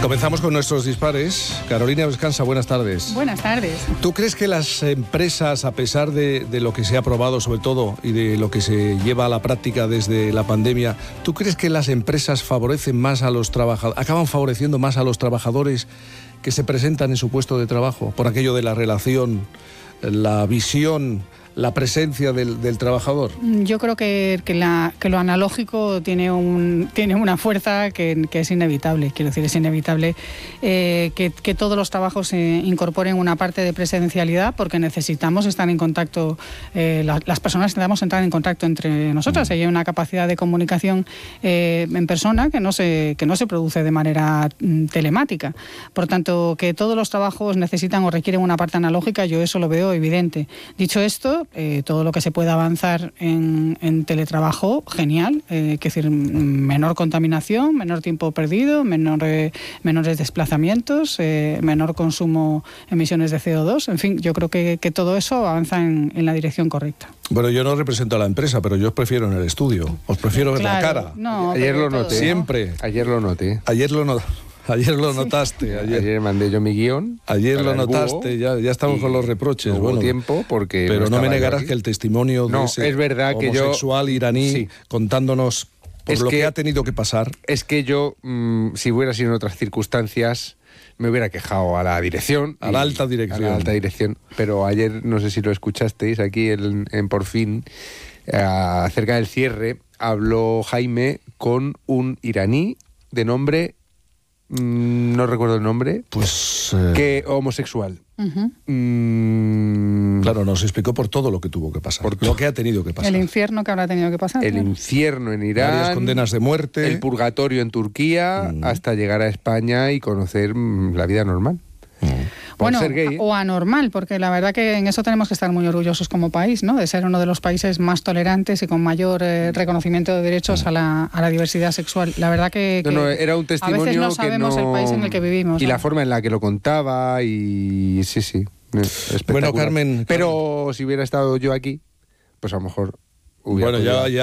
Comenzamos con nuestros dispares. Carolina Vescanza, buenas tardes. Buenas tardes. ¿Tú crees que las empresas, a pesar de lo que se ha probado sobre todo y de lo que se lleva a la práctica desde la pandemia, ¿tú crees que las empresas favorecen más a los trabajadores, acaban favoreciendo más a los trabajadores que se presentan en su puesto de trabajo por aquello de la relación, la visión, la presencia del trabajador? Yo creo que lo analógico tiene una fuerza que es inevitable. Quiero decir, es inevitable que todos los trabajos incorporen una parte de presencialidad, porque necesitamos estar en contacto, las personas necesitamos entrar en contacto entre nosotras. Hay una capacidad de comunicación en persona que no se produce de manera telemática. Por tanto, que todos los trabajos necesitan o requieren una parte analógica, yo eso lo veo evidente. Dicho esto, todo lo que se pueda avanzar en teletrabajo, genial. Es decir, menor contaminación, menor tiempo perdido, menores desplazamientos, menor consumo, emisiones de CO2. En fin, yo creo que todo eso avanza en la dirección correcta. Bueno, yo no represento a la empresa, pero yo os prefiero en el estudio. Os prefiero ver la cara. No, ayer lo noté. Siempre. Ayer lo noté. Ayer lo notaste. Ayer mandé yo mi guión. Ayer lo notaste, ya estamos con los reproches. No hubo tiempo porque pero no me negarás aquí. que el testimonio de ese es verdad que homosexual iraní contándonos por lo que ha tenido que pasar. Es que yo, si hubiera sido en otras circunstancias, me hubiera quejado a la dirección. A la alta dirección. A la alta dirección. Pero ayer, no sé si lo escuchasteis, aquí en Por Fin, acerca del cierre, habló Jaime con un iraní de nombre... no recuerdo el nombre, que homosexual. Uh-huh. Claro, nos explicó por todo lo que tuvo que pasar, por lo que ha tenido que pasar. El infierno que habrá tenido que pasar. El infierno en Irán, varias condenas de muerte, el purgatorio en Turquía, hasta llegar a España y conocer la vida normal. Bueno, ser gay, o anormal, porque la verdad que en eso tenemos que estar muy orgullosos como país, ¿no? De ser uno de los países más tolerantes y con mayor reconocimiento de derechos a la diversidad sexual. La verdad que era un testimonio a veces no sabemos el país en el que vivimos. Y ¿no? la forma en la que lo contaba y sí. Bueno, Carmen... Pero si hubiera estado yo aquí, pues a lo mejor hubiera... Bueno, ya